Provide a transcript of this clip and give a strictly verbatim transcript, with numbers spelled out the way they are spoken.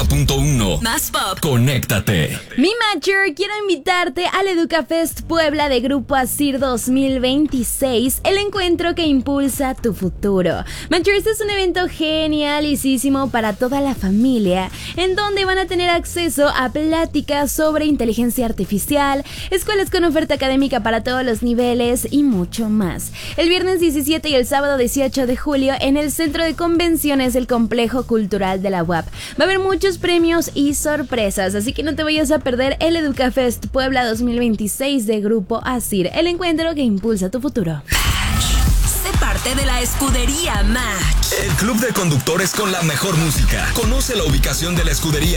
noventa punto uno. Más pop. Conéctate. Mi Matcher, quiero invitarte al EducaFest Puebla de Grupo Asir dos mil veintiséis, el encuentro que impulsa tu futuro. Matcher, este es un evento genialísimo para toda la familia, en donde van a tener acceso a pláticas sobre inteligencia artificial, escuelas con oferta académica para todos los niveles y mucho más. El viernes diecisiete y el sábado dieciocho de julio en el Centro de Convenciones del Complejo Cultural de la U A P. Va a haber muchos premios y sorpresas, así que no te vayas a perder el EducaFest Puebla dos mil veintiséis de Grupo Asir, el encuentro que impulsa tu futuro. Sé parte de la escudería Match. El club de conductores con la mejor música. Conoce la ubicación de la escudería